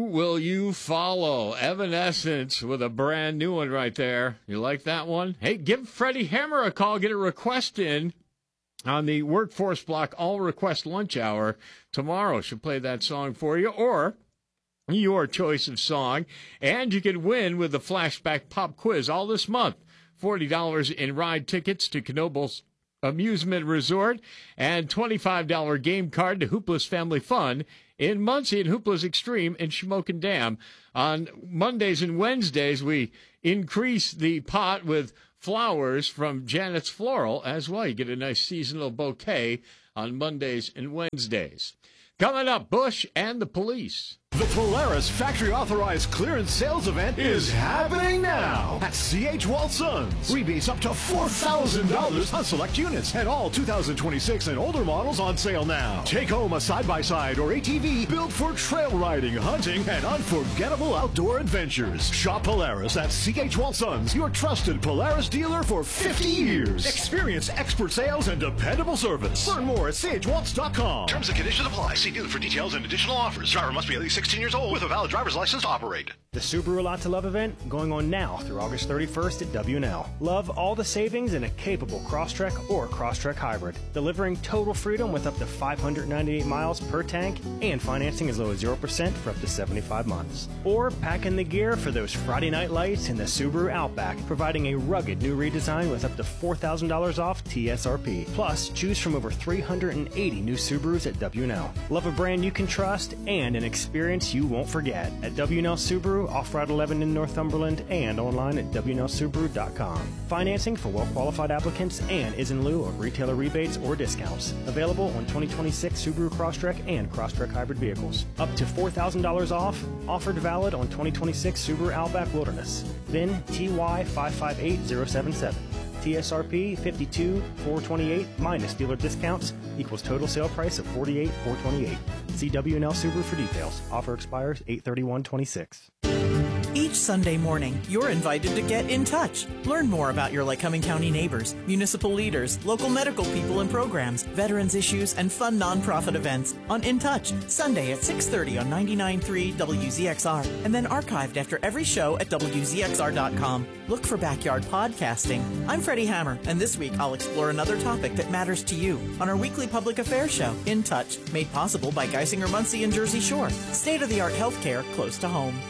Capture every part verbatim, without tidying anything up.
will you follow? Evanescence with a brand new one right there. You like that one? Hey, give Freddie Hammer a call. Get a request in on the Workforce Block All Request Lunch Hour tomorrow. She'll play that song for you, or your choice of song. And you can win with the Flashback Pop Quiz all this month. forty dollars in ride tickets to Knoebels Amusement Resort and twenty-five dollars game card to Hoopla's Family Fun in Muncie and Hoopla's Extreme in Shamokin Dam. On Mondays and Wednesdays, we increase the pot with flowers from Janet's Floral as well. You get a nice seasonal bouquet on Mondays and Wednesdays. Coming up, Bush and the Police. The Polaris Factory Authorized Clearance Sales Event is happening now at C H. Waltz-Sons. Rebates up to four thousand dollars on select units and all two thousand twenty-six and older models on sale now. Take home a side-by-side or A T V built for trail riding, hunting, and unforgettable outdoor adventures. Shop Polaris at C H. Waltz-Sons, your trusted Polaris dealer for fifty years. Experience expert sales and dependable service. Learn more at C H Waltz dot com. Terms and conditions apply. See dealer for details and additional offers. Driver must be at least sixteen years old with a valid driver's license to operate. The Subaru Lot to Love event going on now through August thirty-first at W and L. Love all the savings in a capable Crosstrek or Crosstrek Hybrid, delivering total freedom with up to five hundred ninety-eight miles per tank and financing as low as zero percent for up to seventy-five months. Or pack in the gear for those Friday night lights in the Subaru Outback, providing a rugged new redesign with up to four thousand dollars off T S R P. Plus, choose from over three hundred eighty new Subarus at W and L. Love a brand you can trust and an experience you won't forget at W and L Subaru, Off-Route eleven in Northumberland, and online at W N L Subaru dot com. Financing for well-qualified applicants and is in lieu of retailer rebates or discounts. Available on twenty twenty-six Subaru Crosstrek and Crosstrek Hybrid vehicles. Up to four thousand dollars off. Offered valid on twenty twenty-six Subaru Outback Wilderness. V I N T Y five five eight zero seven seven. T S R P fifty-two thousand four hundred twenty-eight minus dealer discounts equals total sale price of forty-eight thousand four hundred twenty-eight. See W and L Subaru for details. Offer expires eight thirty-one twenty-six. Each Sunday morning, you're invited to get in touch. Learn more about your Lycoming County neighbors, municipal leaders, local medical people and programs, veterans issues, and fun nonprofit events on In Touch, Sunday at six thirty on ninety-nine point three W Z X R, and then archived after every show at W Z X R dot com. Look for Backyard Podcasting. I'm Freddie Hammer, and this week I'll explore another topic that matters to you on our weekly public affairs show, In Touch, made possible by Geisinger Muncie and Jersey Shore. State-of-the-art healthcare close to home.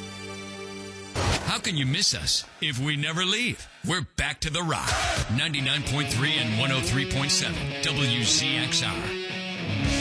How can you miss us if we never leave? We're back to the rock. ninety-nine point three and one oh three point seven W Z X R.